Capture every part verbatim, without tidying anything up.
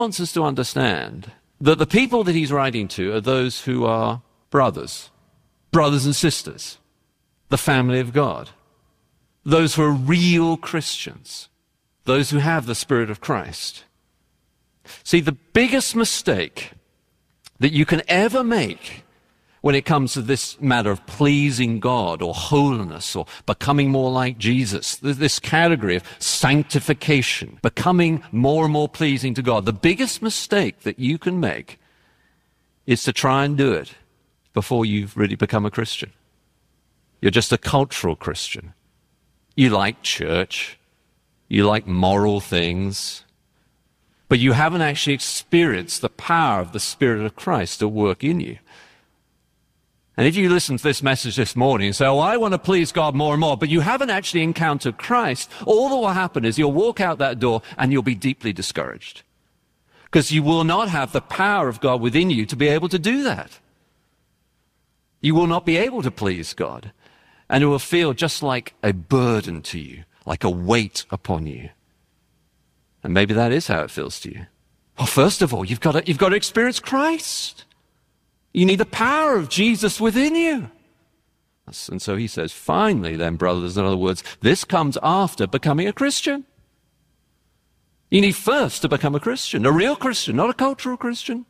wants us to understand that the people that he's writing to are those who are brothers, brothers and sisters, the family of God, those who are real Christians, those who have the Spirit of Christ. See, the biggest mistake that you can ever make when it comes to this matter of pleasing God or holiness or becoming more like Jesus, this category of sanctification, becoming more and more pleasing to God, the biggest mistake that you can make is to try and do it before you've really become a Christian. You're just a cultural Christian. You like church, you like moral things, but you haven't actually experienced the power of the Spirit of Christ at work in you. And if you listen to this message this morning and say, oh, I want to please God more and more, but you haven't actually encountered Christ, all that will happen is you'll walk out that door and you'll be deeply discouraged. Because you will not have the power of God within you to be able to do that. You will not be able to please God. And it will feel just like a burden to you, like a weight upon you. And maybe that is how it feels to you. Well, first of all, you've got to, you've got to experience Christ. You need the power of Jesus within you. And so he says, finally then, brothers, in other words, this comes after becoming a Christian. You need first to become a Christian, a real Christian, not a cultural Christian.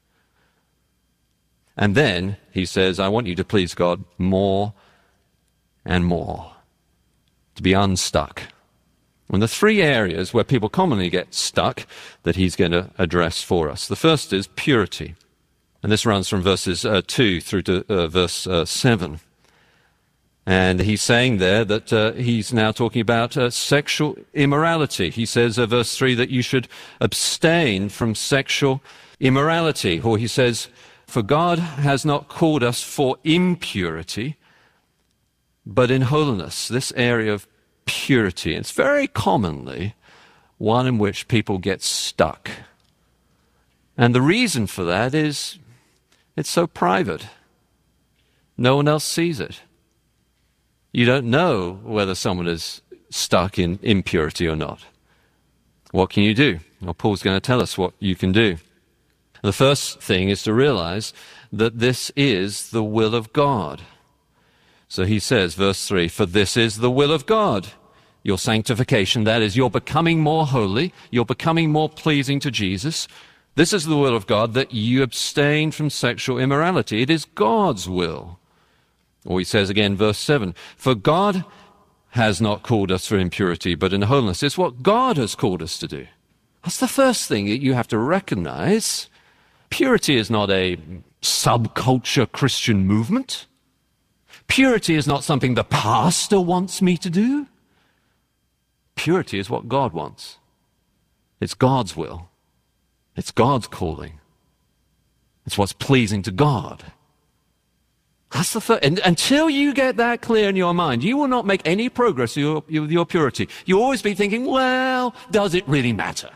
And then he says, I want you to please God more and more, to be unstuck. And the three areas where people commonly get stuck that he's going to address for us. The first is purity. And this runs from verses uh, two through to uh, verse uh, seven. And he's saying there that uh, he's now talking about uh, sexual immorality. He says, uh, verse three, that you should abstain from sexual immorality. Or he says, for God has not called us for impurity, but in holiness. This area of purity, it's very commonly one in which people get stuck. And the reason for that is it's so private. No one else sees it. You don't know whether someone is stuck in impurity or not. What can you do? Well, Paul's going to tell us what you can do. The first thing is to realize that this is the will of God. So he says, verse three, for this is the will of God, your sanctification. That is, you're becoming more holy, you're becoming more pleasing to Jesus. This is the will of God, that you abstain from sexual immorality. It is God's will. Or he says again, verse seven, for God has not called us for impurity, but in holiness. It's what God has called us to do. That's the first thing that you have to recognize. Purity is not a subculture Christian movement. Purity is not something the pastor wants me to do. Purity is what God wants. It's God's will. It's God's calling. It's what's pleasing to God. That's the first. And until you get that clear in your mind, you will not make any progress with your, with your purity. You'll always be thinking, well, does it really matter?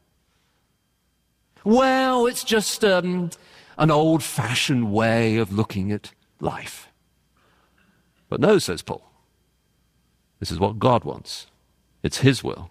Well, it's just um, an old-fashioned way of looking at life. But no, says Paul. This is what God wants. It's his will.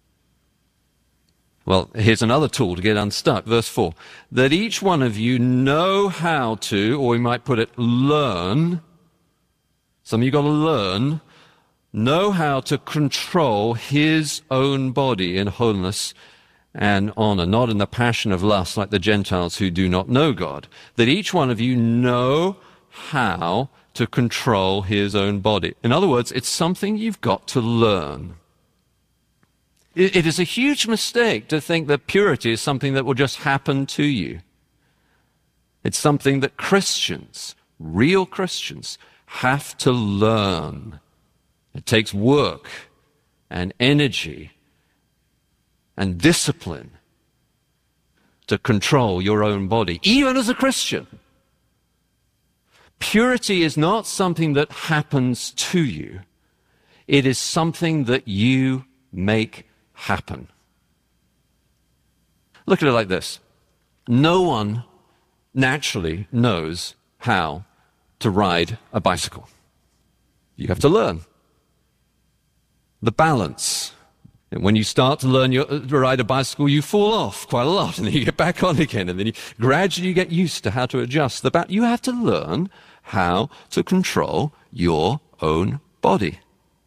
Well, here's another tool to get unstuck. Verse four, that each one of you know how to, or we might put it, learn. Some of you got to learn, know how to control his own body in holiness and honor, not in the passion of lust like the Gentiles who do not know God. That each one of you know how to control his own body. In other words, it's something you've got to learn. It is a huge mistake to think that purity is something that will just happen to you. It's something that Christians, real Christians, have to learn. It takes work and energy and discipline to control your own body, even as a Christian. Purity is not something that happens to you. It is something that you make happen. Look at it like this. No one naturally knows how to ride a bicycle. You have to learn. The balance And when you start to learn your, to ride a bicycle, you fall off quite a lot, and then you get back on again, and then you gradually get used to how to adjust the back. You have to learn how to control your own body.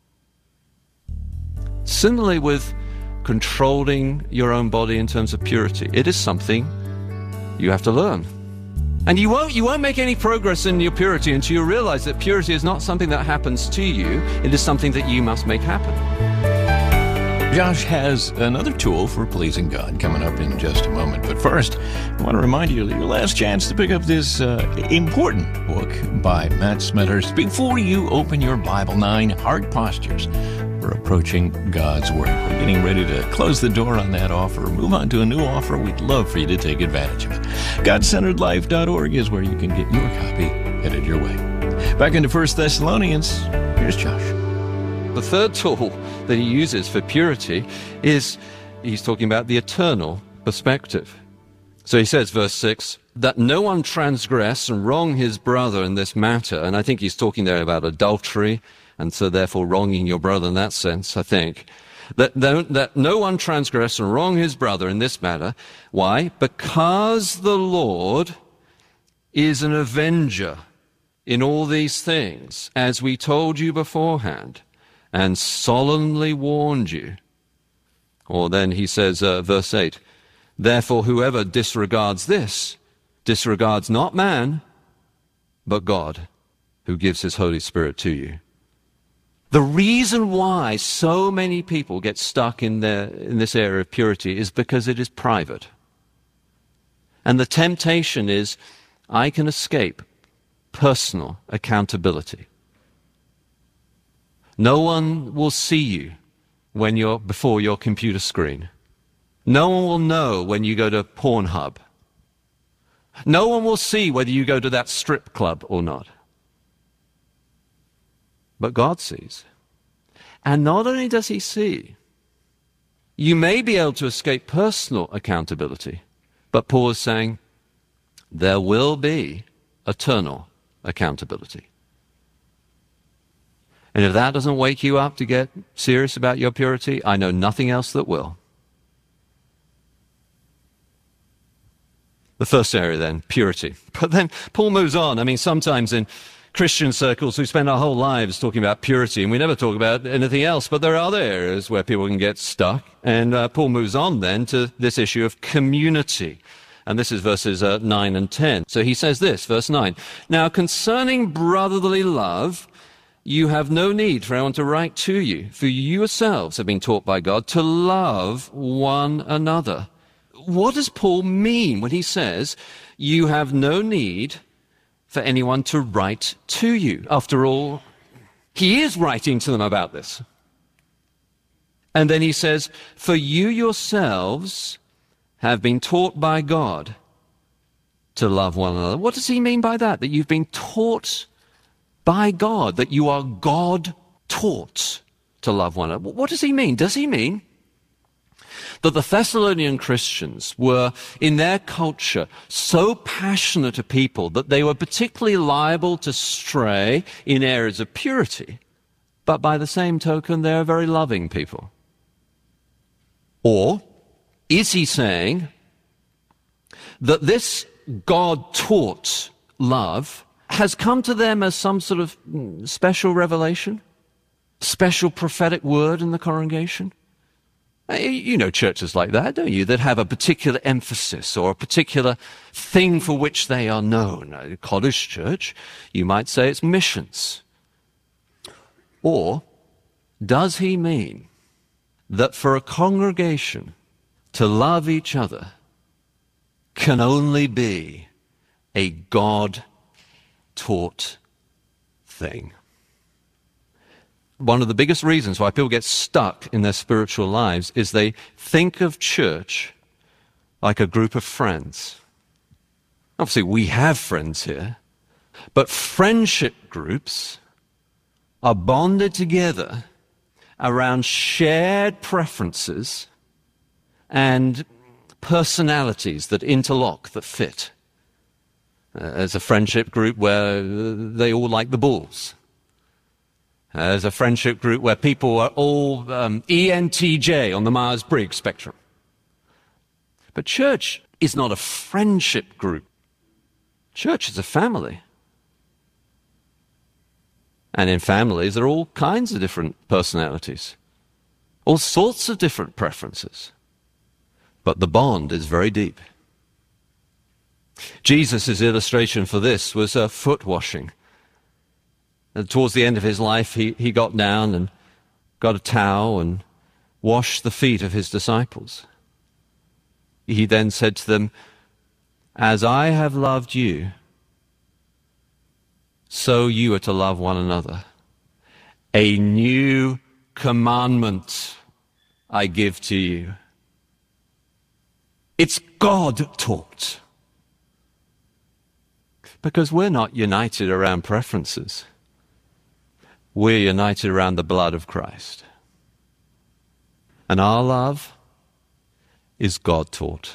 Similarly with controlling your own body in terms of purity, it is something you have to learn. And you won't, you won't make any progress in your purity until you realize that purity is not something that happens to you, it is something that you must make happen. Josh has another tool for pleasing God coming up in just a moment. But first, I want to remind you of your last chance to pick up this uh, important book by Matt Smethurst before you open your Bible, Nine Heart Postures for Approaching God's Word. We're getting ready to close the door on that offer, move on to a new offer. We'd love for you to take advantage of it. God Centered Life dot org is where you can get your copy headed your way. Back into First Thessalonians, here's Josh. The third tool that he uses for purity is, he's talking about the eternal perspective. So he says, verse six, that no one transgress and wrong his brother in this matter. And I think he's talking there about adultery, and so therefore wronging your brother in that sense, I think. That, that no one transgress and wrong his brother in this matter. Why? Because the Lord is an avenger in all these things, as we told you beforehand, and solemnly warned you. Or then he says, uh, verse eight, therefore whoever disregards this, disregards not man, but God, who gives his Holy Spirit to you. The reason why so many people get stuck in, their, in this area of purity is because it is private. And the temptation is, I can escape personal accountability. No one will see you when you're before your computer screen. No one will know when you go to Pornhub. No one will see whether you go to that strip club or not. But God sees. And not only does he see, you may be able to escape personal accountability, but Paul is saying there will be eternal accountability. And if that doesn't wake you up to get serious about your purity, I know nothing else that will. The first area then, purity. But then Paul moves on. I mean, sometimes in Christian circles we spend our whole lives talking about purity and we never talk about anything else. But there are other areas where people can get stuck. And uh, Paul moves on then to this issue of community. And this is verses uh, nine and ten. So he says this, verse nine. Now concerning brotherly love, you have no need for anyone to write to you, for you yourselves have been taught by God to love one another. What does Paul mean when he says, you have no need for anyone to write to you? After all, he is writing to them about this. And then he says, for you yourselves have been taught by God to love one another. What does he mean by that? That you've been taught by God, that you are God-taught to love one another. What does he mean? Does he mean that the Thessalonian Christians were, in their culture, so passionate a people that they were particularly liable to stray in areas of purity, but by the same token, they're very loving people? Or is he saying that this God-taught love has come to them as some sort of special revelation, special prophetic word in the congregation? You know churches like that, don't you, that have a particular emphasis or a particular thing for which they are known. A college church, you might say it's missions. Or does he mean that for a congregation to love each other can only be a God taught thing? One of the biggest reasons why people get stuck in their spiritual lives is they think of church like a group of friends. Obviously, we have friends here, but friendship groups are bonded together around shared preferences and personalities that interlock, that fit. Uh, there's a friendship group where they all like the Bulls. as a friendship group where people are all um, E N T J on the Myers-Briggs spectrum. But church is not a friendship group. Church is a family. And in families, there are all kinds of different personalities, all sorts of different preferences. But the bond is very deep. Jesus' illustration for this was uh, foot washing. And towards the end of his life, he, he got down and got a towel and washed the feet of his disciples. He then said to them, "As I have loved you, so you are to love one another. A new commandment I give to you." It's God-taught. Because we're not united around preferences. We're united around the blood of Christ. And our love is God-taught.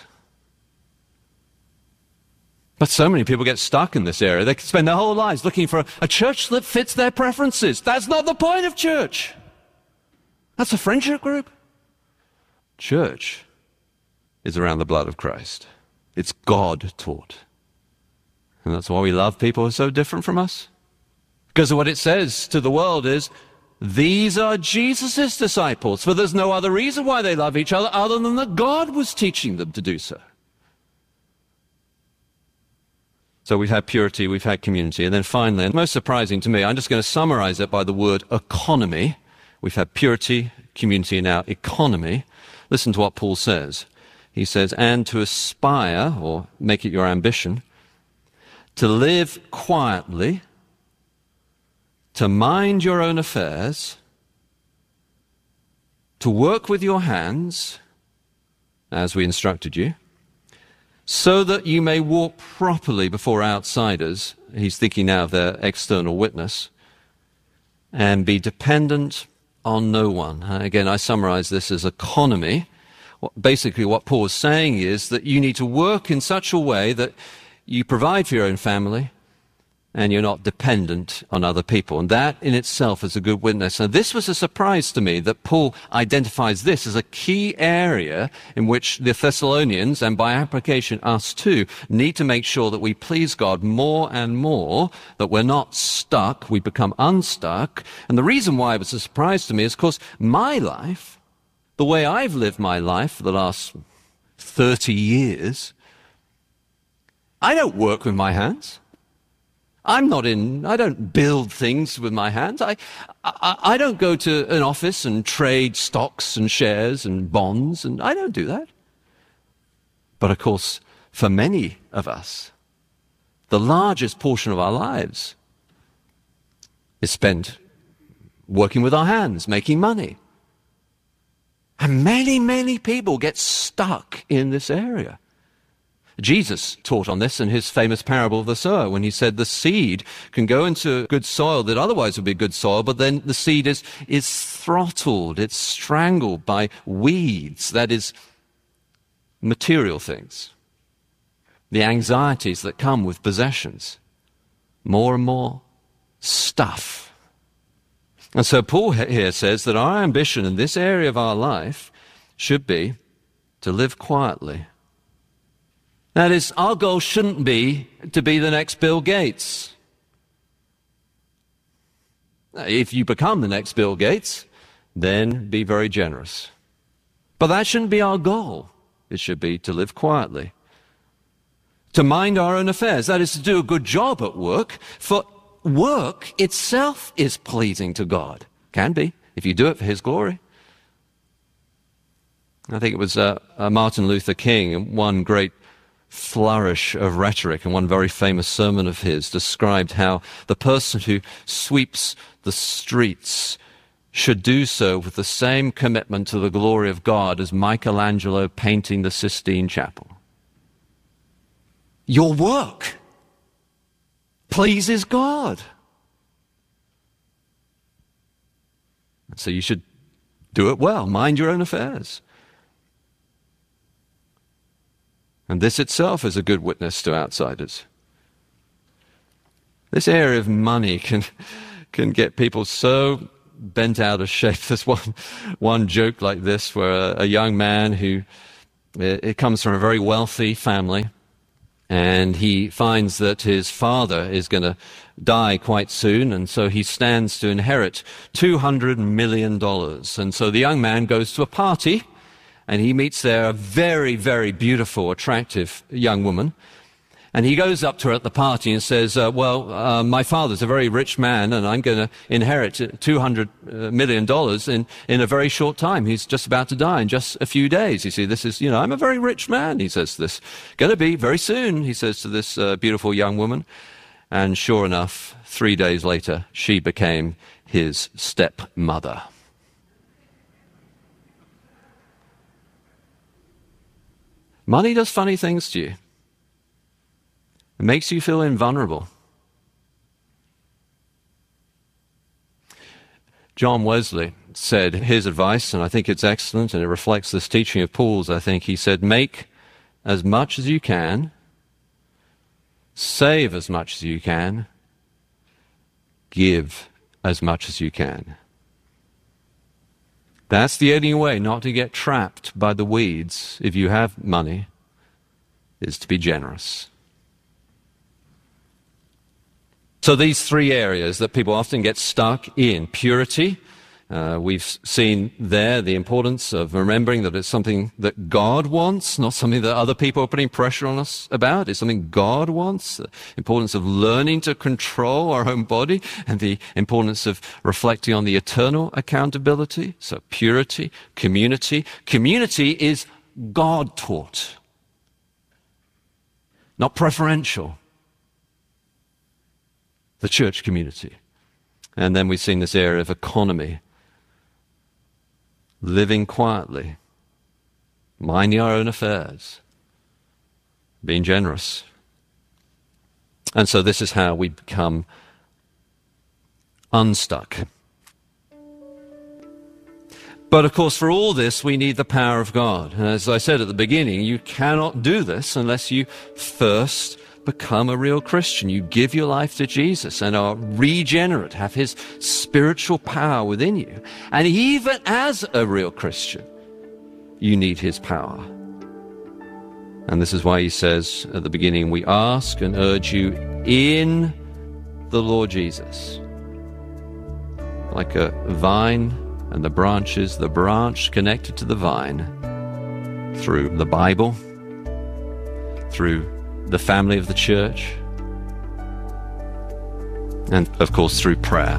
But so many people get stuck in this area. They spend their whole lives looking for a, a church that fits their preferences. That's not the point of church. That's a friendship group. Church is around the blood of Christ. It's God-taught. And that's why we love people who are so different from us. Because what it says to the world is, these are Jesus' disciples, for there's no other reason why they love each other other than that God was teaching them to do so. So we've had purity, we've had community, and then finally, and most surprising to me, I'm just going to summarize it by the word economy. We've had purity, community, and now economy. Listen to what Paul says. He says, and to aspire, or make it your ambition, to live quietly, to mind your own affairs, to work with your hands, as we instructed you, so that you may walk properly before outsiders. He's thinking now of their external witness, and be dependent on no one. Again, I summarize this as economy. Basically, what Paul is saying is that you need to work in such a way that you provide for your own family, and you're not dependent on other people. And that in itself is a good witness. And this was a surprise to me that Paul identifies this as a key area in which the Thessalonians, and by application us too, need to make sure that we please God more and more, that we're not stuck, we become unstuck. And the reason why it was a surprise to me is, of course, my life, the way I've lived my life for the last thirty years, I don't work with my hands. I'm not in, I don't build things with my hands. I, I, I don't go to an office and trade stocks and shares and bonds, and I don't do that. But of course, for many of us, the largest portion of our lives is spent working with our hands, making money. And many, many people get stuck in this area. Jesus taught on this in his famous parable of the sower, when he said the seed can go into good soil that otherwise would be good soil, but then the seed is, is throttled, it's strangled by weeds, that is, material things. The anxieties that come with possessions. More and more stuff. And so Paul here says that our ambition in this area of our life should be to live quietly. That is, our goal shouldn't be to be the next Bill Gates. If you become the next Bill Gates, then be very generous. But that shouldn't be our goal. It should be to live quietly. To mind our own affairs. That is, to do a good job at work. For work itself is pleasing to God. Can be, if you do it for his glory. I think it was uh, uh, Martin Luther King, in one great flourish of rhetoric, and one very famous sermon of his described how the person who sweeps the streets should do so with the same commitment to the glory of God as Michelangelo painting the Sistine Chapel. Your work pleases God. And so you should do it well, mind your own affairs. And this itself is a good witness to outsiders. This area of money can, can get people so bent out of shape. There's one, one joke like this where a, a young man who, it, it comes from a very wealthy family, and he finds that his father is going to die quite soon, and so he stands to inherit two hundred million dollars. And so the young man goes to a party, and he meets there a very, very beautiful, attractive young woman. And he goes up to her at the party and says, uh, well, uh, my father's a very rich man, and I'm going to inherit two hundred million dollars in, in a very short time. He's just about to die in just a few days. You see, this is, you know, I'm a very rich man, he says this. Going to be very soon, he says to this uh, beautiful young woman. And sure enough, three days later, she became his stepmother. Money does funny things to you. It makes you feel invulnerable. John Wesley said his advice, and I think it's excellent, and it reflects this teaching of Paul's, I think. He said, make as much as you can, save as much as you can, give as much as you can. That's the only way not to get trapped by the weeds, if you have money, is to be generous. So these three areas that people often get stuck in: purity. Uh, we've seen there the importance of remembering that it's something that God wants, not something that other people are putting pressure on us about. It's something God wants. The importance of learning to control our own body, and the importance of reflecting on the eternal accountability. So purity, community. Community is God-taught, not preferential. The church community. And then we've seen this area of economy. Living quietly. Minding our own affairs. Being generous. And so this is how we become unstuck. But of course, for all this, we need the power of God. And as I said at the beginning, you cannot do this unless you first become a real Christian. You give your life to Jesus and are regenerate, have his spiritual power within you. And even as a real Christian, you need his power. And this is why he says at the beginning, we ask and urge you in the Lord Jesus. Like a vine and the branches, the branch connected to the vine through the Bible, through the family of the church, and of course through prayer.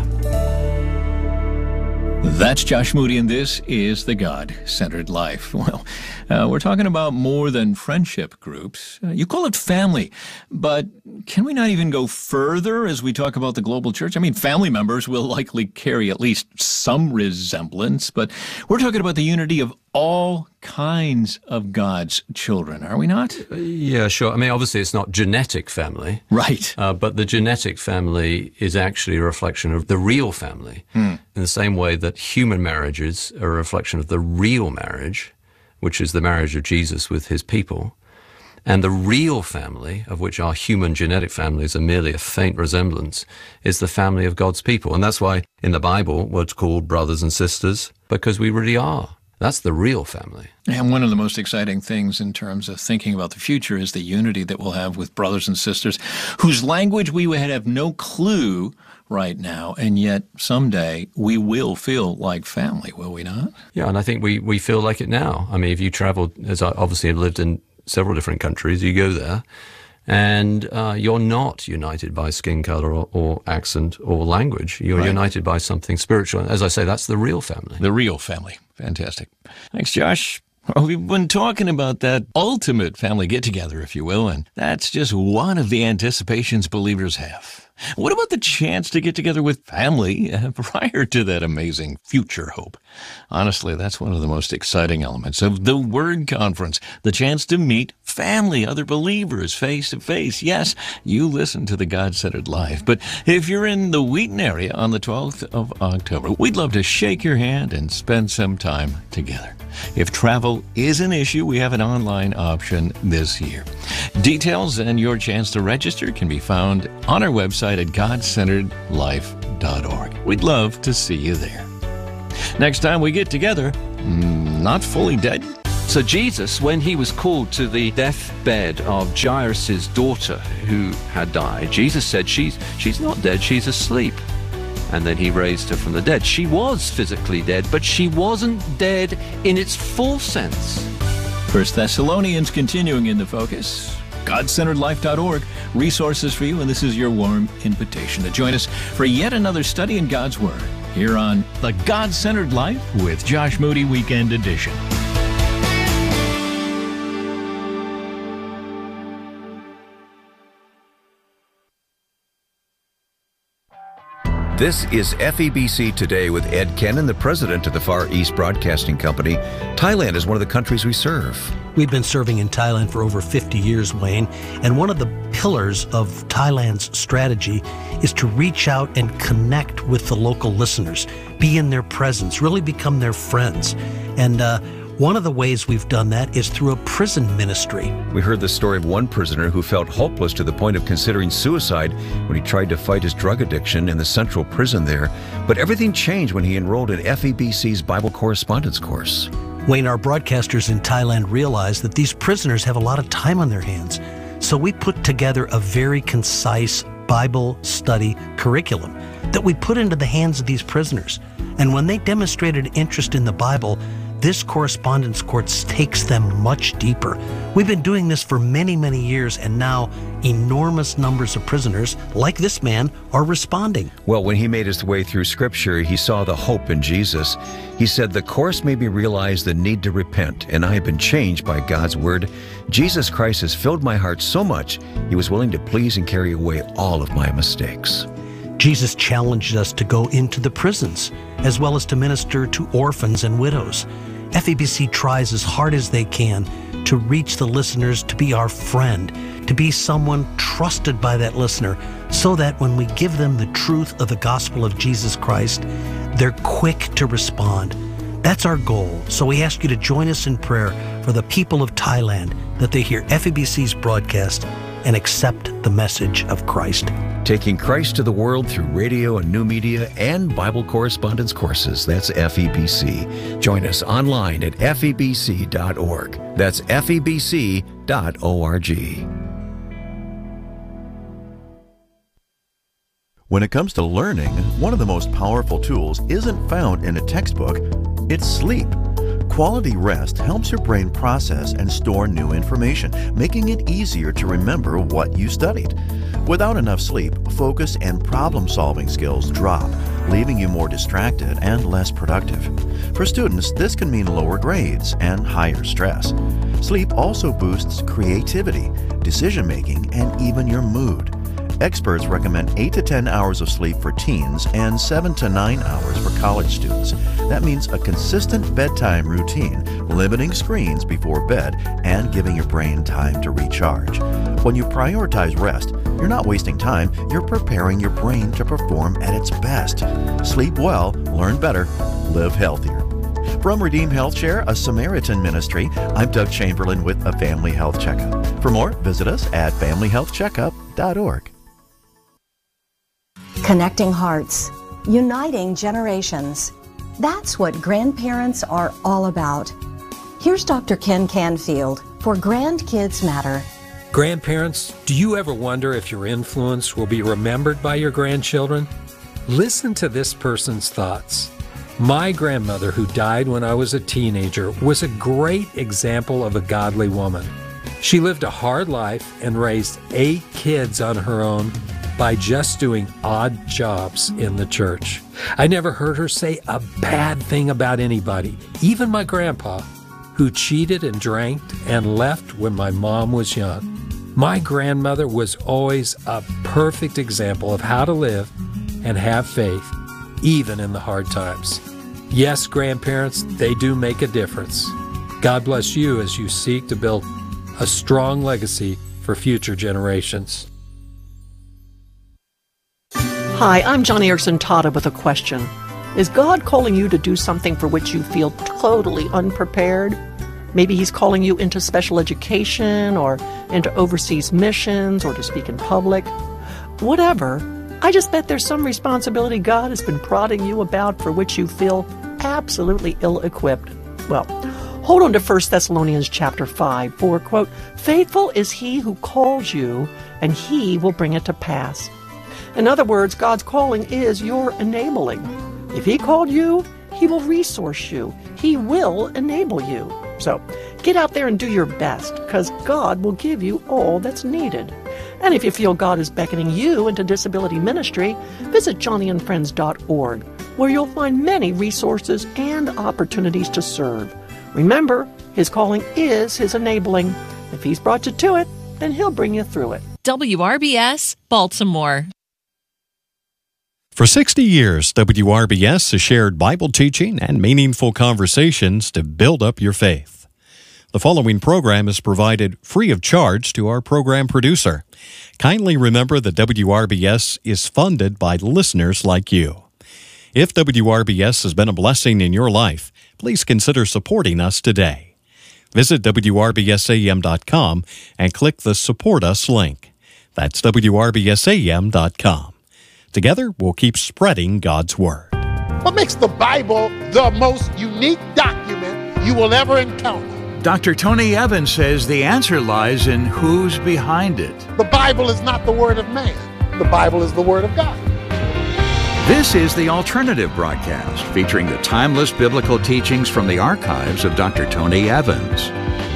That's Josh Moody, and this is The God-Centered Life. Well, uh, we're talking about more than friendship groups. Uh, you call it family, but can we not even go further as we talk about the global church? I mean, family members will likely carry at least some resemblance, but we're talking about the unity of all kinds of God's children, are we not? Yeah, sure. I mean, obviously it's not genetic family. Right. Uh, but the genetic family is actually a reflection of the real family. Hmm. In the same way that human marriages are a reflection of the real marriage, which is the marriage of Jesus with his people. And the real family, of which our human genetic families are merely a faint resemblance, is the family of God's people. And that's why in the Bible we're called brothers and sisters, because we really are. That's the real family. And one of the most exciting things in terms of thinking about the future is the unity that we'll have with brothers and sisters whose language we would have no clue right now, and yet someday we will feel like family, will we not? Yeah, and I think we, we feel like it now. I mean, if you travel, as I obviously have lived in several different countries, you go there, and uh, you're not united by skin color or, or accent or language. You're right. United by something spiritual. As I say, that's the real family. The real family. Fantastic. Thanks, Josh. Well, we've been talking about that ultimate family get-together, if you will, and that's just one of the anticipations believers have. What about the chance to get together with family prior to that amazing future hope? Honestly, that's one of the most exciting elements of the Word Conference, the chance to meet family, other believers, face to face. Yes, you listen to the God-Centered Life, but if you're in the Wheaton area on the twelfth of October, we'd love to shake your hand and spend some time together. If travel is an issue, we have an online option this year. Details and your chance to register can be found on our website at god centered life dot org. We'd love to see you there. Next time we get together, not fully dead. So Jesus, when he was called to the deathbed of Jairus' daughter who had died, Jesus said, she's, she's not dead, she's asleep. And then he raised her from the dead. She was physically dead, but she wasn't dead in its full sense. First Thessalonians continuing in the focus. God Centered Life dot org, resources for you, and this is your warm invitation to join us for yet another study in God's Word here on The God-Centered Life with Josh Moody Weekend Edition. This is F E B C Today with Ed Kennan, the president of the Far East Broadcasting Company. Thailand is one of the countries we serve. We've been serving in Thailand for over fifty years, Wayne, and one of the pillars of Thailand's strategy is to reach out and connect with the local listeners, be in their presence, really become their friends. And uh, one of the ways we've done that is through a prison ministry. We heard the story of one prisoner who felt hopeless to the point of considering suicide when he tried to fight his drug addiction in the central prison there. But everything changed when he enrolled in F E B C's Bible correspondence course. Wayne, our broadcasters in Thailand realized that these prisoners have a lot of time on their hands. So we put together a very concise Bible study curriculum that we put into the hands of these prisoners. And when they demonstrated interest in the Bible, this correspondence course takes them much deeper. We've been doing this for many, many years, and now enormous numbers of prisoners, like this man, are responding. Well, when he made his way through Scripture, he saw the hope in Jesus. He said, "The course made me realize the need to repent, and I have been changed by God's Word. Jesus Christ has filled my heart so much, He was willing to please and carry away all of my mistakes." Jesus challenged us to go into the prisons, as well as to minister to orphans and widows. F E B C tries as hard as they can to reach the listeners, to be our friend, to be someone trusted by that listener, so that when we give them the truth of the gospel of Jesus Christ, they're quick to respond. That's our goal. So we ask you to join us in prayer for the people of Thailand, that they hear F E B C's broadcast and accept the message of Christ. Taking Christ to the world through radio and new media and Bible correspondence courses. That's F E B C. Join us online at F E B C dot org. That's F E B C dot org. When it comes to learning, one of the most powerful tools isn't found in a textbook, it's sleep. Quality rest helps your brain process and store new information, making it easier to remember what you studied. Without enough sleep, focus and problem-solving skills drop, leaving you more distracted and less productive. For students, this can mean lower grades and higher stress. Sleep also boosts creativity, decision-making, and even your mood. Experts recommend eight to ten hours of sleep for teens and seven to nine hours for college students. That means a consistent bedtime routine, limiting screens before bed, and giving your brain time to recharge. When you prioritize rest, you're not wasting time, you're preparing your brain to perform at its best. Sleep well, learn better, live healthier. From Redeem Health Share, a Samaritan ministry, I'm Doug Chamberlain with a Family Health Checkup. For more, visit us at family health checkup dot org. Connecting hearts, uniting generations. That's what grandparents are all about. Here's Doctor Ken Canfield for Grandkids Matter. Grandparents, do you ever wonder if your influence will be remembered by your grandchildren? Listen to this person's thoughts. My grandmother, who died when I was a teenager, was a great example of a godly woman. She lived a hard life and raised eight kids on her own by just doing odd jobs in the church. I never heard her say a bad thing about anybody, even my grandpa, who cheated and drank and left when my mom was young. My grandmother was always a perfect example of how to live and have faith, even in the hard times. Yes, grandparents, they do make a difference. God bless you as you seek to build a strong legacy for future generations. Hi, I'm Johnny Erickson Tata with a question. Is God calling you to do something for which you feel totally unprepared? Maybe He's calling you into special education or into overseas missions or to speak in public. Whatever, I just bet there's some responsibility God has been prodding you about for which you feel absolutely ill-equipped. Well, hold on to First Thessalonians chapter five, for, quote, faithful is he who calls you, and he will bring it to pass. In other words, God's calling is your enabling. If he called you, he will resource you. He will enable you. So get out there and do your best, because God will give you all that's needed. And if you feel God is beckoning you into disability ministry, visit Johnny and Friends dot org, where you'll find many resources and opportunities to serve. Remember, his calling is his enabling. If he's brought you to it, then he'll bring you through it. W R B S, Baltimore. For sixty years, W R B S has shared Bible teaching and meaningful conversations to build up your faith. The following program is provided free of charge to our program producer. Kindly remember that W R B S is funded by listeners like you. If W R B S has been a blessing in your life, please consider supporting us today. Visit W R B S A M dot com and click the Support Us link. That's W R B S A M dot com. Together, we'll keep spreading God's Word. What makes the Bible the most unique document you will ever encounter? Doctor Tony Evans says the answer lies in who's behind it. The Bible is not the word of man. The Bible is the word of God. This is the Alternative Broadcast, featuring the timeless biblical teachings from the archives of Doctor Tony Evans.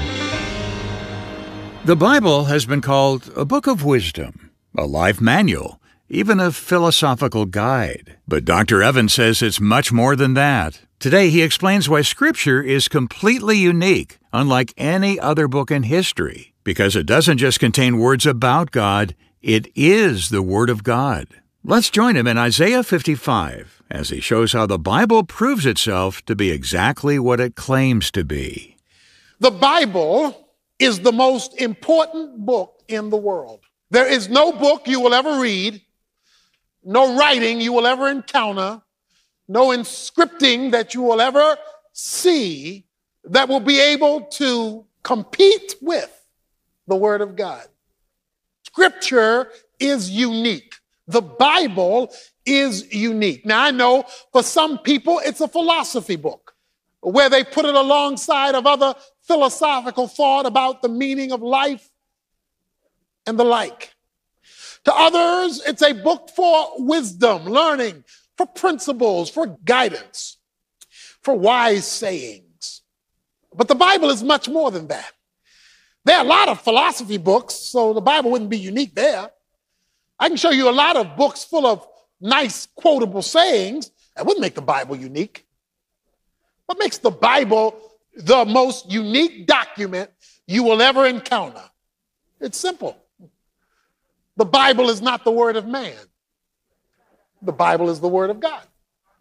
The Bible has been called a book of wisdom, a life manual, even a philosophical guide. But Doctor Evans says it's much more than that. Today, he explains why Scripture is completely unique, unlike any other book in history, because it doesn't just contain words about God, it is the Word of God. Let's join him in Isaiah fifty-five as he shows how the Bible proves itself to be exactly what it claims to be. The Bible is the most important book in the world. There is no book you will ever read, no writing you will ever encounter, no inscripting that you will ever see that will be able to compete with the Word of God. Scripture is unique. The Bible is unique. Now, I know for some people it's a philosophy book where they put it alongside of other philosophical thought about the meaning of life and the like. To others, it's a book for wisdom, learning, for principles, for guidance, for wise sayings. But the Bible is much more than that. There are a lot of philosophy books, so the Bible wouldn't be unique there. I can show you a lot of books full of nice quotable sayings. That wouldn't make the Bible unique. What makes the Bible the most unique document you will ever encounter? It's simple. The Bible is not the word of man. The Bible is the word of God.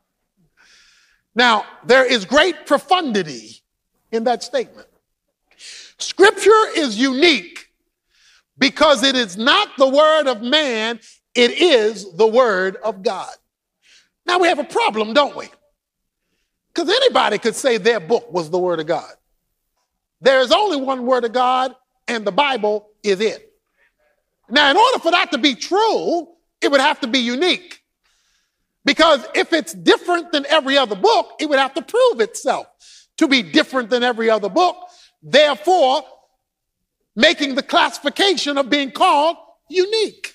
Now, there is great profundity in that statement. Scripture is unique because it is not the word of man, it is the word of God. Now we have a problem, don't we? Because anybody could say their book was the word of God. There is only one word of God, and the Bible is it. Now, in order for that to be true, it would have to be unique. Because if it's different than every other book, it would have to prove itself to be different than every other book, therefore making the classification of being called unique.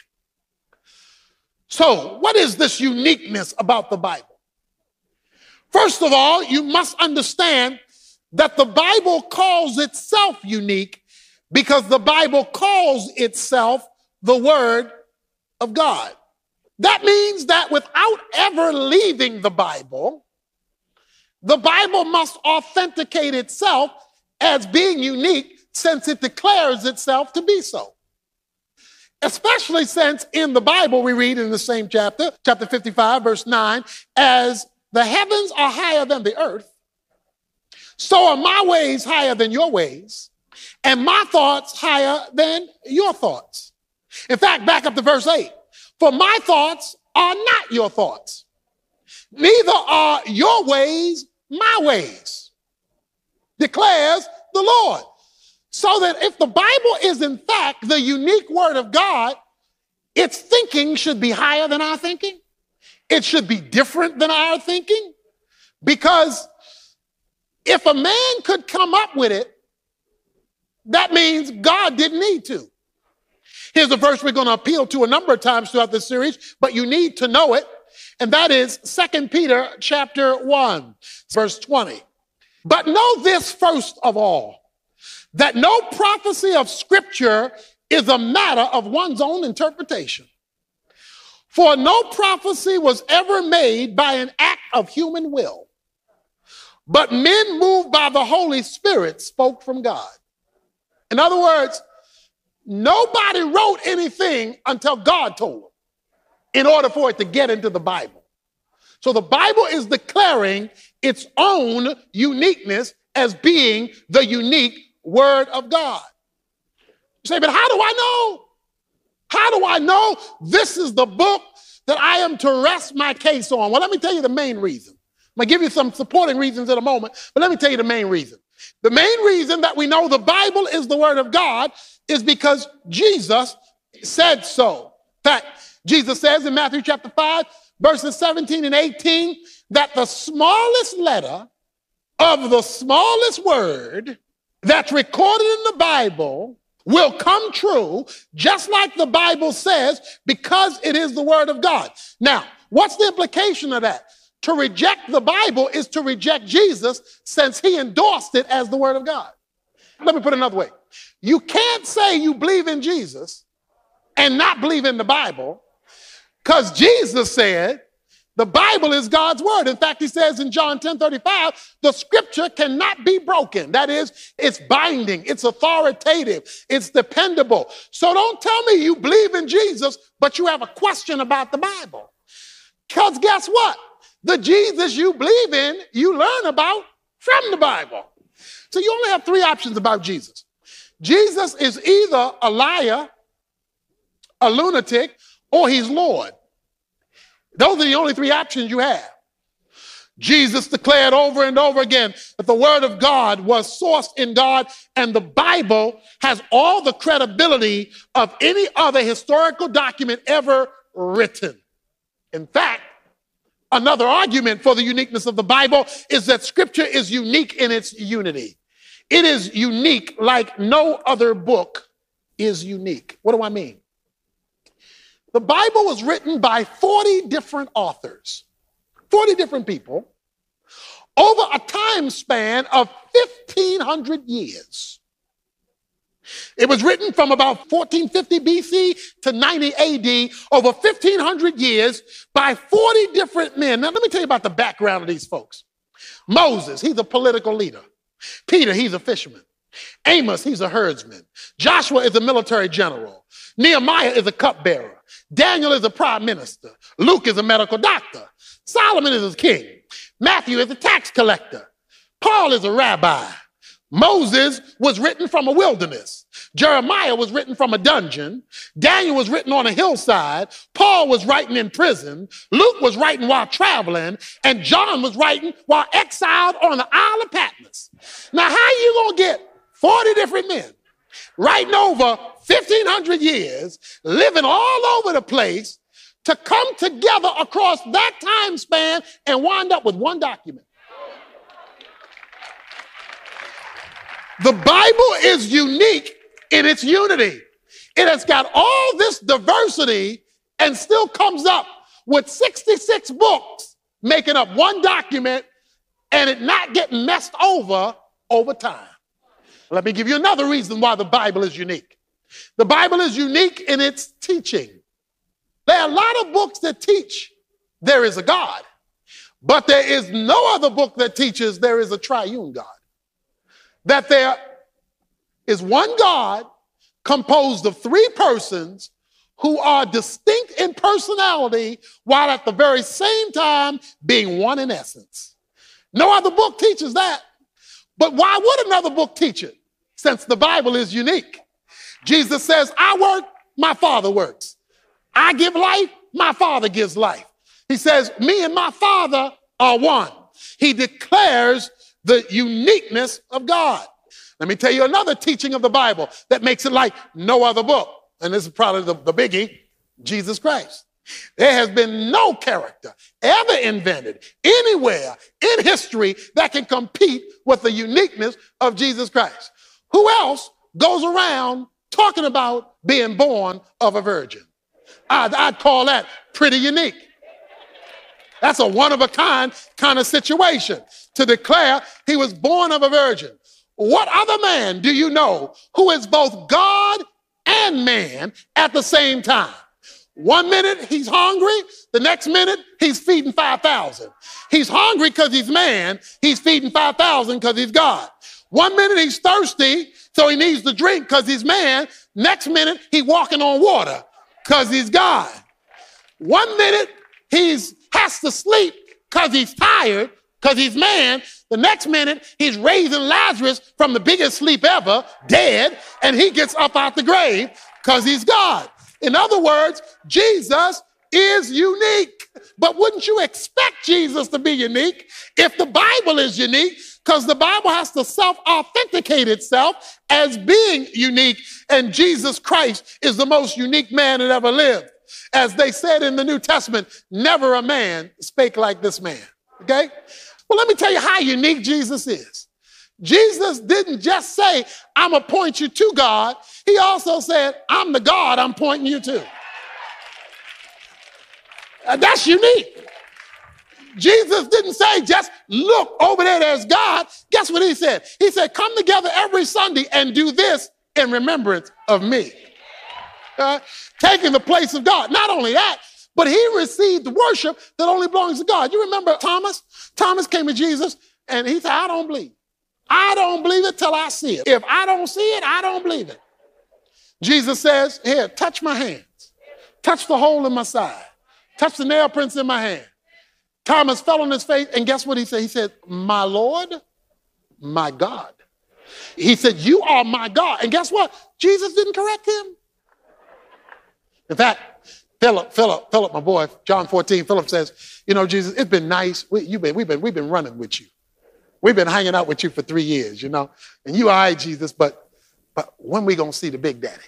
So, what is this uniqueness about the Bible? First of all, you must understand that the Bible calls itself unique because the Bible calls itself the Word of God. That means that without ever leaving the Bible, the Bible must authenticate itself as being unique since it declares itself to be so. Especially since in the Bible we read in the same chapter, chapter fifty-five, verse nine, as the heavens are higher than the earth, so are my ways higher than your ways, and my thoughts higher than your thoughts. In fact, back up to verse eight. For my thoughts are not your thoughts, neither are your ways my ways, declares the Lord. So that if the Bible is in fact the unique word of God, its thinking should be higher than our thinking. It should be different than our thinking. Because if a man could come up with it, that means God didn't need to. Here's a verse we're going to appeal to a number of times throughout this series, but you need to know it. And that is Second Peter chapter one, verse twenty. But know this first of all, that no prophecy of Scripture is a matter of one's own interpretation. For no prophecy was ever made by an act of human will, but men moved by the Holy Spirit spoke from God. In other words, nobody wrote anything until God told them in order for it to get into the Bible. So the Bible is declaring its own uniqueness as being the unique Word of God. You say, but how do I know? How do I know this is the book that I am to rest my case on? Well, let me tell you the main reason. I'm going to give you some supporting reasons in a moment, but let me tell you the main reason. The main reason that we know the Bible is the Word of God is because Jesus said so. In fact, Jesus says in Matthew chapter five, verses seventeen and eighteen, that the smallest letter of the smallest word that's recorded in the Bible will come true, just like the Bible says, because it is the Word of God. Now, what's the implication of that? To reject the Bible is to reject Jesus, since he endorsed it as the Word of God. Let me put it another way. You can't say you believe in Jesus and not believe in the Bible, because Jesus said the Bible is God's Word. In fact, he says in John ten thirty-five, the Scripture cannot be broken. That is, it's binding, it's authoritative, it's dependable. So don't tell me you believe in Jesus, but you have a question about the Bible. Because guess what? The Jesus you believe in, you learn about from the Bible. So you only have three options about Jesus. Jesus is either a liar, a lunatic, or he's Lord. Those are the only three options you have. Jesus declared over and over again that the Word of God was sourced in God, and the Bible has all the credibility of any other historical document ever written. In fact, another argument for the uniqueness of the Bible is that Scripture is unique in its unity. It is unique like no other book is unique. What do I mean? The Bible was written by forty different authors, forty different people, over a time span of fifteen hundred years. It was written from about fourteen fifty B C to ninety A D, over fifteen hundred years, by forty different men. Now, let me tell you about the background of these folks. Moses, he's a political leader. Peter, he's a fisherman. Amos, he's a herdsman. Joshua is a military general. Nehemiah is a cupbearer. Daniel is a prime minister. Luke is a medical doctor. Solomon is a king. Matthew is a tax collector. Paul is a rabbi. Moses was written from a wilderness. Jeremiah was written from a dungeon. Daniel was written on a hillside. Paul was writing in prison. Luke was writing while traveling. And John was writing while exiled on the Isle of Patmos. Now, how are you going to get forty different men writing over fifteen hundred years, living all over the place, to come together across that time span and wind up with one document? The Bible is unique in its unity. It has got all this diversity and still comes up with sixty-six books making up one document, and it not getting messed over over time. Let me give you another reason why the Bible is unique. The Bible is unique in its teaching. There are a lot of books that teach there is a God, but there is no other book that teaches there is a triune God. That there is one God composed of three persons who are distinct in personality while at the very same time being one in essence. No other book teaches that. But why would another book teach it, since the Bible is unique? Jesus says, I work, my Father works. I give life, my Father gives life. He says, me and my Father are one. He declares the uniqueness of God. Let me tell you another teaching of the Bible that makes it like no other book. And this is probably the, the biggie. Jesus Christ. There has been no character ever invented anywhere in history that can compete with the uniqueness of Jesus Christ. Who else goes around talking about being born of a virgin? I'd, I'd call that pretty unique. That's a one-of-a-kind kind of situation to declare he was born of a virgin. What other man do you know who is both God and man at the same time? One minute he's hungry, the next minute he's feeding five thousand. He's hungry because he's man, he's feeding five thousand because he's God. One minute he's thirsty, so he needs to drink because he's man. Next minute he's walking on water because he's God. One minute he's has to sleep because he's tired, because he's man. The next minute he's raising Lazarus from the biggest sleep ever, dead, and he gets up out the grave because he's God. In other words, Jesus is unique. But wouldn't you expect Jesus to be unique if the Bible is unique? Because the Bible has to self-authenticate itself as being unique. And Jesus Christ is the most unique man that ever lived. As they said in the New Testament, never a man spake like this man. Okay? Well, let me tell you how unique Jesus is. Jesus didn't just say, I'm going to point you to God. He also said, I'm the God I'm pointing you to. Uh, that's unique. Jesus didn't say, just look over there, there's God. Guess what he said? He said, come together every Sunday and do this in remembrance of me. Uh, taking the place of God. Not only that, but he received worship that only belongs to God. You remember Thomas? Thomas came to Jesus and he said, I don't believe. I don't believe it till I see it. If I don't see it, I don't believe it. Jesus says, here, touch my hands. Touch the hole in my side. Touch the nail prints in my hand. Thomas fell on his face, and guess what he said? He said, my Lord, my God. He said, you are my God. And guess what? Jesus didn't correct him. In fact, Philip, Philip, Philip, my boy, John fourteen, Philip says, you know, Jesus, it's been nice. We, you've been, we've been, we've been running with you. We've been hanging out with you for three years, you know. And you all right, Jesus, but, but when we going to see the big daddy?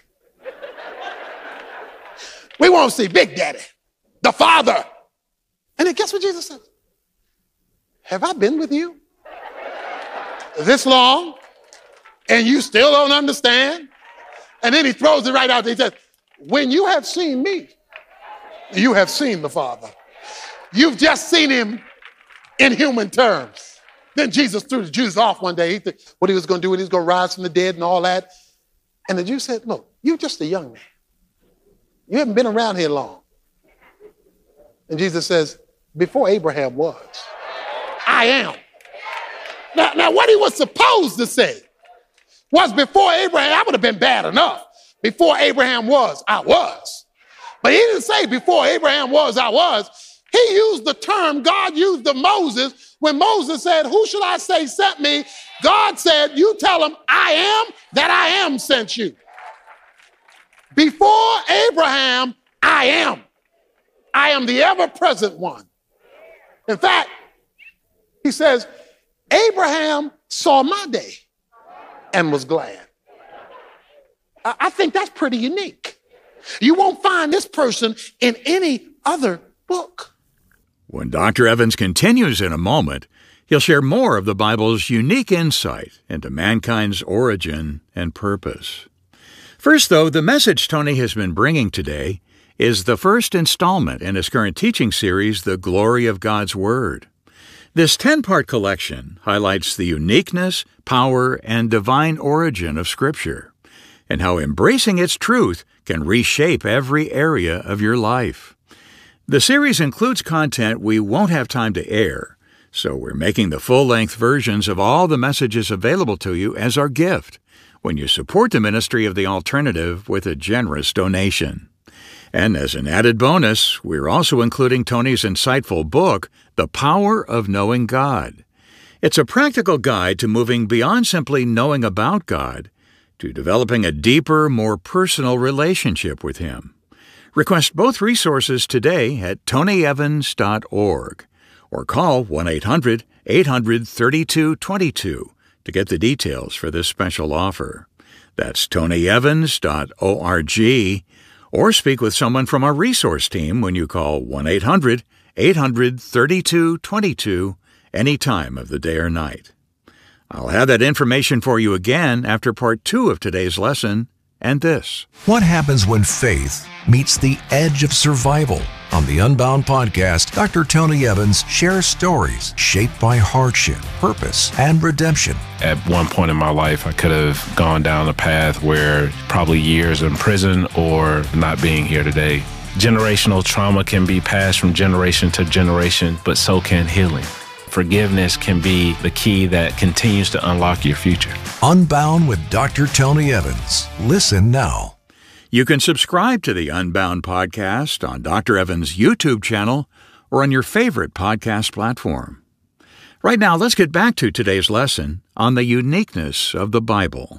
We want to see Big Daddy, the Father. And then guess what Jesus says? Have I been with you this long and you still don't understand? And then he throws it right out there. He says, when you have seen me, you have seen the Father. You've just seen him in human terms. Then Jesus threw the Jews off one day. He said what he was going to do, and he was going to rise from the dead and all that. And the Jews said, look, you're just a young man. You haven't been around here long. And Jesus says, before Abraham was, I am. Now, now what he was supposed to say was before Abraham, I would have been bad enough. Before Abraham was, I was. But he didn't say before Abraham was, I was. He used the term God used to Moses when Moses said, who should I say sent me? God said, you tell him I am that I am sent you. Before Abraham, I am. I am the ever-present one. In fact, he says, Abraham saw my day and was glad. I think that's pretty unique. You won't find this person in any other book. When Doctor Evans continues in a moment, he'll share more of the Bible's unique insight into mankind's origin and purpose. First, though, the message Tony has been bringing today is the first installment in his current teaching series, The Glory of God's Word. This ten-part collection highlights the uniqueness, power, and divine origin of Scripture, and how embracing its truth can reshape every area of your life. The series includes content we won't have time to air, so we're making the full-length versions of all the messages available to you as our gift when you support the ministry of The Alternative with a generous donation. And as an added bonus, we're also including Tony's insightful book, The Power of Knowing God. It's a practical guide to moving beyond simply knowing about God to developing a deeper, more personal relationship with Him. Request both resources today at tony evans dot org or call one eight hundred eight hundred thirty-two twenty-two to get the details for this special offer. That's tony evans dot org Or speak with someone from our resource team when you call one eight hundred, eight hundred, thirty-two twenty-two any time of the day or night. I'll have that information for you again after part two of today's lesson and this. What happens when faith meets the edge of survival? On the Unbound podcast, Doctor Tony Evans shares stories shaped by hardship, purpose, and redemption. At one point in my life, I could have gone down a path where probably years in prison or not being here today. Generational trauma can be passed from generation to generation, but so can healing. Forgiveness can be the key that continues to unlock your future. Unbound with Doctor Tony Evans. Listen now. You can subscribe to the Unbound podcast on Doctor Evans' YouTube channel or on your favorite podcast platform. Right now, let's get back to today's lesson on the uniqueness of the Bible.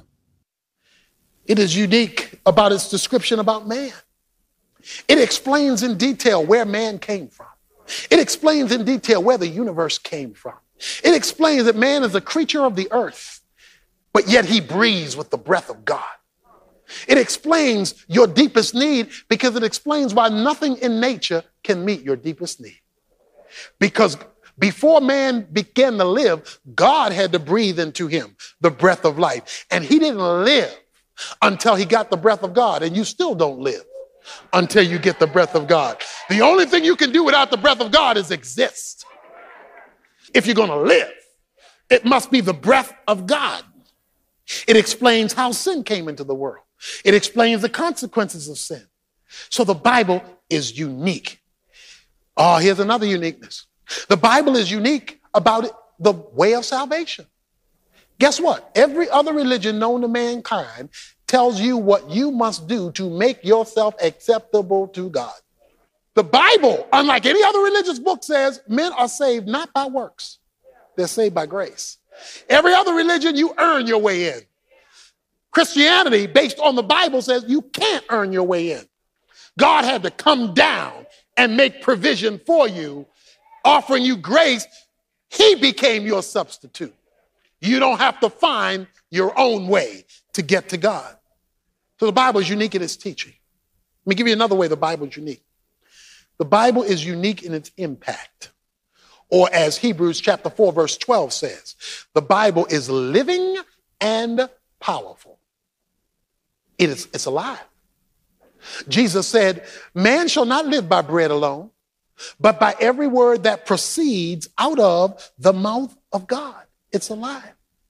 It is unique about its description about man. It explains in detail where man came from. It explains in detail where the universe came from. It explains that man is a creature of the earth, but yet he breathes with the breath of God. It explains your deepest need because it explains why nothing in nature can meet your deepest need. Because before man began to live, God had to breathe into him the breath of life. And he didn't live until he got the breath of God. And you still don't live until you get the breath of God. The only thing you can do without the breath of God is exist. If you're going to live, it must be the breath of God. It explains how sin came into the world. It explains the consequences of sin. So the Bible is unique. Oh, here's another uniqueness. The Bible is unique about it, the way of salvation. Guess what? Every other religion known to mankind tells you what you must do to make yourself acceptable to God. The Bible, unlike any other religious book, says men are saved not by works. They're saved by grace. Every other religion, you earn your way in. Christianity, based on the Bible, says you can't earn your way in. God had to come down and make provision for you, offering you grace. He became your substitute. You don't have to find your own way to get to God. So the Bible is unique in its teaching. Let me give you another way the Bible is unique. The Bible is unique in its impact. Or as Hebrews chapter four, verse twelve says, the Bible is living and powerful. It is, it's alive. Jesus said, man shall not live by bread alone, but by every word that proceeds out of the mouth of God. It's alive.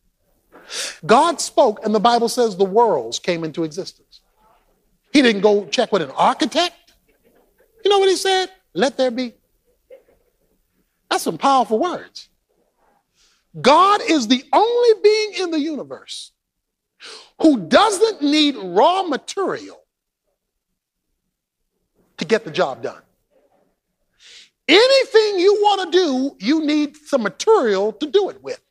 God spoke, and the Bible says the worlds came into existence. He didn't go check with an architect. You know what he said? Let there be. That's some powerful words. God is the only being in the universe who doesn't need raw material to get the job done. Anything you want to do, you need some material to do it with.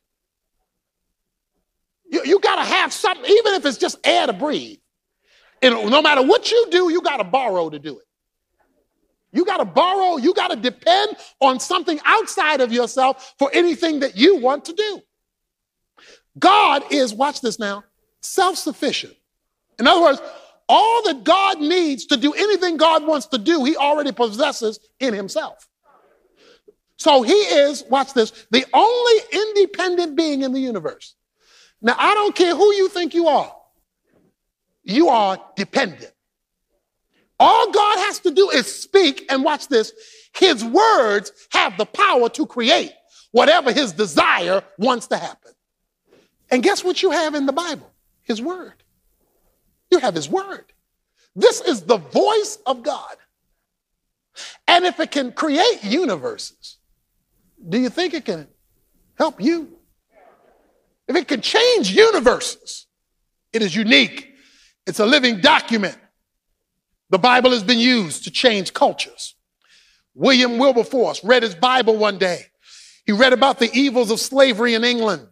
You, you got to have something, even if it's just air to breathe. And no matter what you do, you got to borrow to do it. You got to borrow, you got to depend on something outside of yourself for anything that you want to do. God is, watch this now, self-sufficient. In other words, all that God needs to do anything God wants to do, he already possesses in himself. So he is, watch this, the only independent being in the universe. Now, I don't care who you think you are. You are dependent. All God has to do is speak, and watch this, his words have the power to create whatever his desire wants to happen. And guess what you have in the Bible? His word. You have his word. This is the voice of God. And if it can create universes, do you think it can help you? If it can change universes, it is unique. It's a living document. The Bible has been used to change cultures. William Wilberforce read his Bible one day. He read about the evils of slavery in England.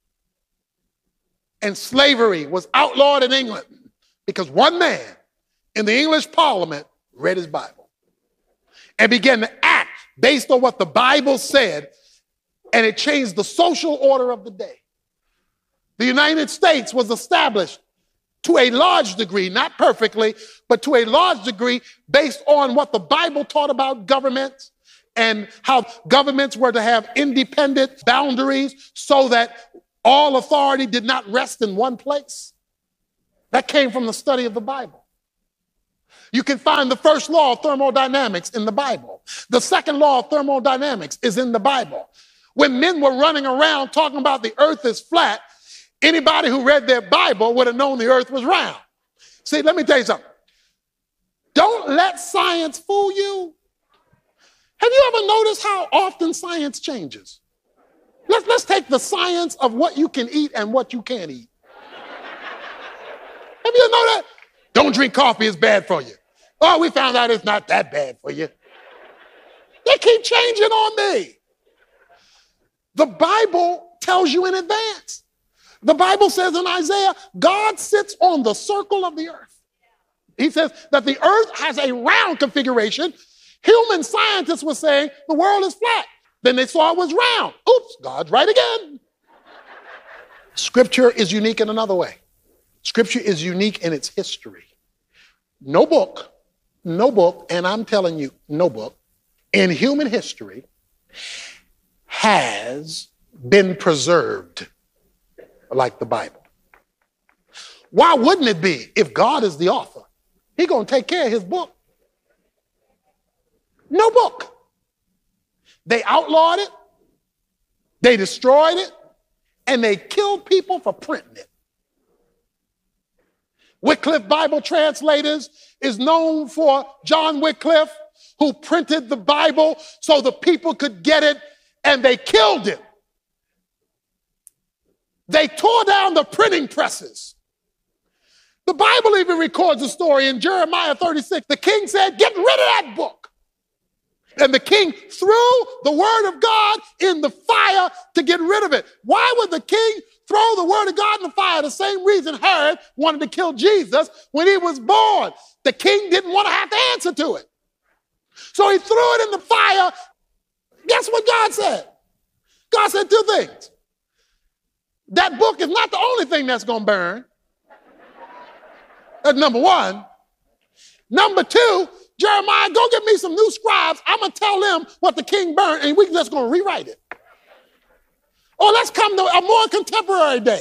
And slavery was outlawed in England because one man in the English Parliament read his Bible and began to act based on what the Bible said, and it changed the social order of the day. The United States was established to a large degree, not perfectly, but to a large degree based on what the Bible taught about government and how governments were to have independent boundaries so that all authority did not rest in one place. That came from the study of the Bible. You can find the first law of thermodynamics in the Bible. The second law of thermodynamics is in the Bible. When men were running around talking about the earth is flat, anybody who read their Bible would have known the earth was round. See, let me tell you something. Don't let science fool you. Have you ever noticed how often science changes? Let's, let's take the science of what you can eat and what you can't eat. Have you know that? Don't drink coffee, it's bad for you. Oh, we found out it's not that bad for you. They keep changing on me. The Bible tells you in advance. The Bible says in Isaiah, God sits on the circle of the earth. He says that the earth has a round configuration. Human scientists were saying the world is flat. Then they saw it was round. Oops, God's right again. Scripture is unique in another way. Scripture is unique in its history. No book, no book, and I'm telling you, no book in human history has been preserved like the Bible. Why wouldn't it be? If God is the author, he's going to take care of his book. No book. They outlawed it, they destroyed it, and they killed people for printing it. Wycliffe Bible Translators is known for John Wycliffe, who printed the Bible so the people could get it, and they killed him. They tore down the printing presses. The Bible even records a story in Jeremiah thirty-six. The king said, get rid of that book. And the king threw the word of God in the fire to get rid of it. Why would the king throw the word of God in the fire? The same reason Herod wanted to kill Jesus when he was born. The king didn't want to have to answer to it. So he threw it in the fire. Guess what God said? God said two things. That book is not the only thing that's going to burn. That's number one. Number two, Jeremiah, go get me some new scribes. I'm going to tell them what the king burned, and we're just going to rewrite it. Or let's come to a more contemporary day.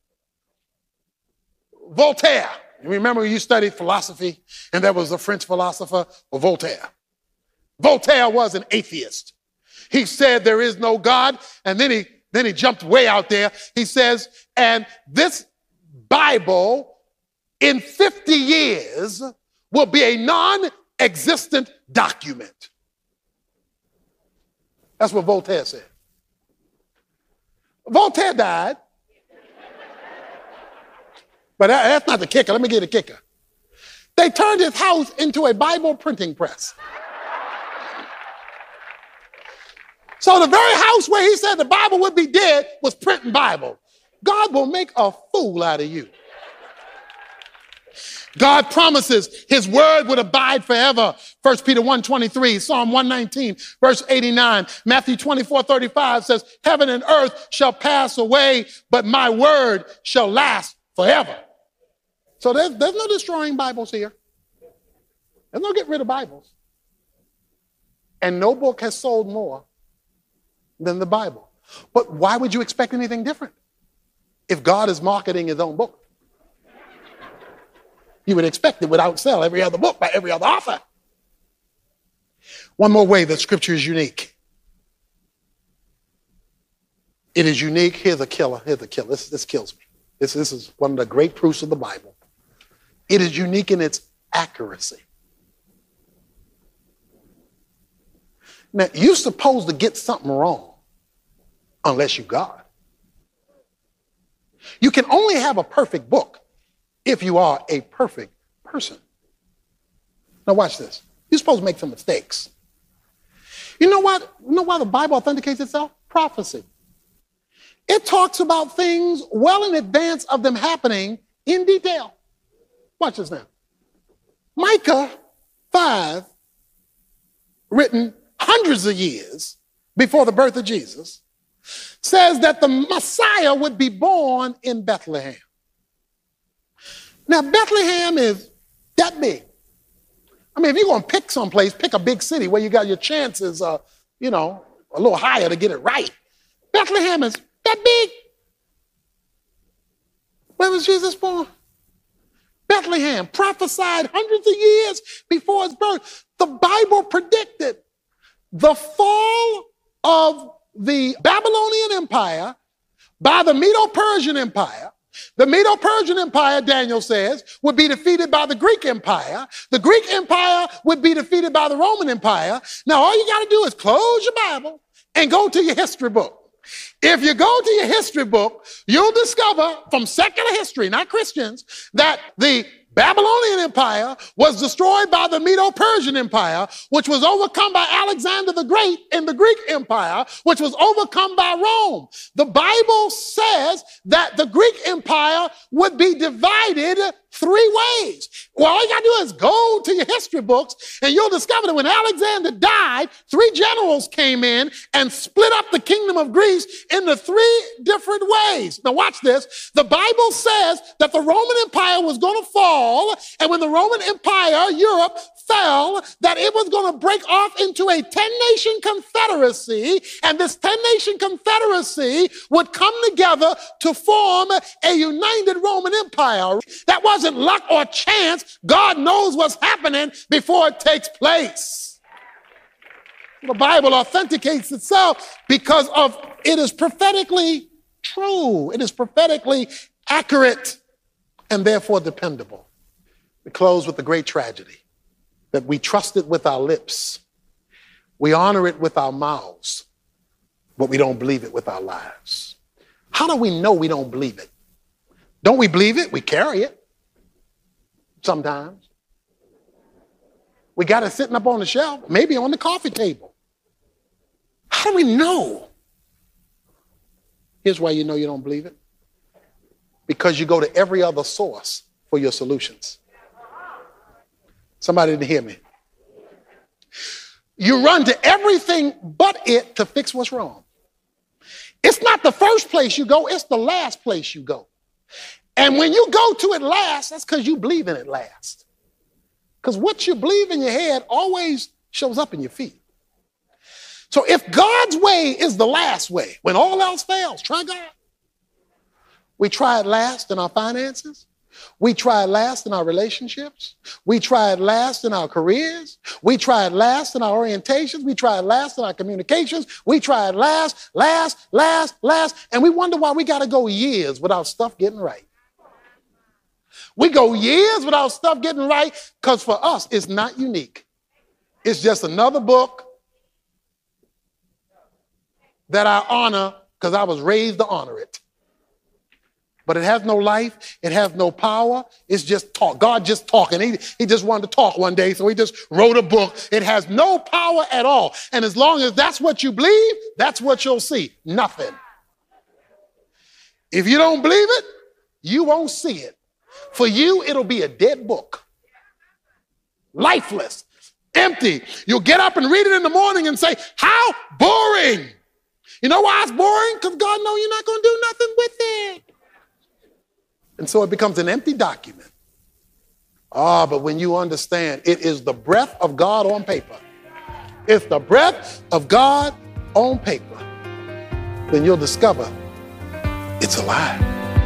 Voltaire. You remember you studied philosophy, and there was a French philosopher, Voltaire. Voltaire was an atheist. He said there is no God, and then he, then he jumped way out there. He says, and this Bible in fifty years will be a non-existent document. That's what Voltaire said. Voltaire died. But that, that's not the kicker. Let me get a kicker. They turned his house into a Bible printing press. So the very house where he said the Bible would be dead was printing Bible. God will make a fool out of you. God promises his word would abide forever. First Peter one twenty-three, Psalm one nineteen, verse eighty-nine, Matthew twenty-four thirty-five says, heaven and earth shall pass away, but my word shall last forever. So there's, there's no destroying Bibles here. There's no getting rid of Bibles. And no book has sold more than the Bible. But why would you expect anything different if God is marketing his own book? You would expect it would outsell every other book by every other author. One more way that scripture is unique. It is unique. Here's a killer. Here's a killer. This, this kills me. This, this is one of the great proofs of the Bible. It is unique in its accuracy. Now, you're supposed to get something wrong unless you're God. You can only have a perfect book if you are a perfect person. Now watch this. You're supposed to make some mistakes. You know what? You know why the Bible authenticates itself? Prophecy. It talks about things well in advance of them happening in detail. Watch this now. Micah five, written hundreds of years before the birth of Jesus, says that the Messiah would be born in Bethlehem. Now, Bethlehem is that big. I mean, if you're going to pick someplace, pick a big city where you got your chances, uh, you know, a little higher to get it right. Bethlehem is that big. Where was Jesus born? Bethlehem, prophesied hundreds of years before his birth. The Bible predicted the fall of the Babylonian Empire by the Medo-Persian Empire. The Medo-Persian Empire, Daniel says, would be defeated by the Greek Empire. The Greek Empire would be defeated by the Roman Empire. Now, all you got to do is close your Bible and go to your history book. If you go to your history book, you'll discover from secular history, not Christians, that the Babylonian Empire was destroyed by the Medo-Persian Empire, which was overcome by Alexander the Great in the Greek Empire, which was overcome by Rome. The Bible says that the Greek Empire would be divided three ways. Well, all you got to do is go to your history books and you'll discover that when Alexander died, three generals came in and split up the kingdom of Greece into three different ways. Now watch this. The Bible says that the Roman Empire was going to fall, and when the Roman Empire, Europe, fell, that it was going to break off into a ten-nation confederacy, and this ten-nation confederacy would come together to form a united Roman Empire. That wasn't luck or chance. God knows what's happening before it takes place. The Bible authenticates itself because of it is prophetically true. It is prophetically accurate and therefore dependable. We close with the great tragedy that we trust it with our lips. We honor it with our mouths, but we don't believe it with our lives. How do we know we don't believe it? Don't we believe it? We carry it. Sometimes. We got it sitting up on the shelf, maybe on the coffee table. How do we know? Here's why you know you don't believe it. Because you go to every other source for your solutions. Somebody didn't hear me. You run to everything but it to fix what's wrong. It's not the first place you go, it's the last place you go. And when you go to it last, that's because you believe in it last. Because what you believe in your head always shows up in your feet. So if God's way is the last way, when all else fails, try God. We try it last in our finances. We try it last in our relationships. We try it last in our careers. We try it last in our orientations. We try it last in our communications. We try it last, last, last, last. And we wonder why we got to go years without stuff getting right. We go years without stuff getting right because for us, it's not unique. It's just another book that I honor because I was raised to honor it. But it has no life. It has no power. It's just talk. God just talking. He, he just wanted to talk one day, so he just wrote a book. It has no power at all. And as long as that's what you believe, that's what you'll see. Nothing. If you don't believe it, you won't see it. For you, it'll be a dead book. Lifeless. Empty. You'll get up and read it in the morning and say, how boring. You know why it's boring? Because God knows you're not going to do nothing with it. And so it becomes an empty document. Ah, but when you understand it is the breath of God on paper, it's the breath of God on paper, then you'll discover it's alive.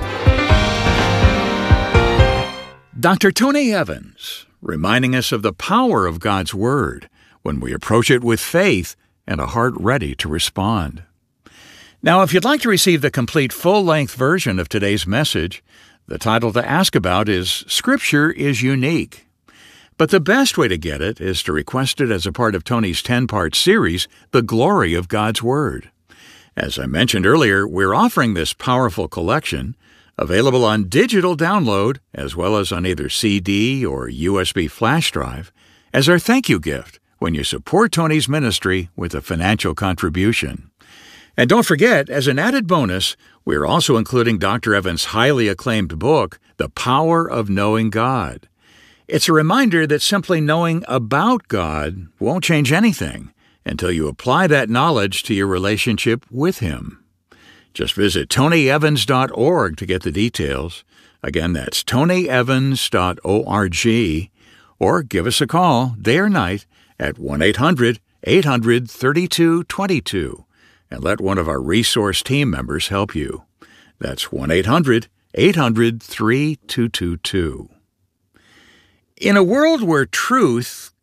Doctor Tony Evans, reminding us of the power of God's Word when we approach it with faith and a heart ready to respond. Now, if you'd like to receive the complete full-length version of today's message, the title to ask about is Scripture is Unique. But the best way to get it is to request it as a part of Tony's ten-part series, The Glory of God's Word. As I mentioned earlier, we're offering this powerful collection, available on digital download as well as on either C D or U S B flash drive, as our thank you gift when you support Tony's ministry with a financial contribution. And don't forget, as an added bonus, we're also including Doctor Evans' highly acclaimed book, The Power of Knowing God. It's a reminder that simply knowing about God won't change anything until you apply that knowledge to your relationship with Him. Just visit tony evans dot org to get the details. Again, that's tony evans dot org, or give us a call day or night at one eight hundred eight hundred thirty-two twenty-two and let one of our resource team members help you. That's one eight hundred eight hundred thirty-two twenty-two. In a world where truth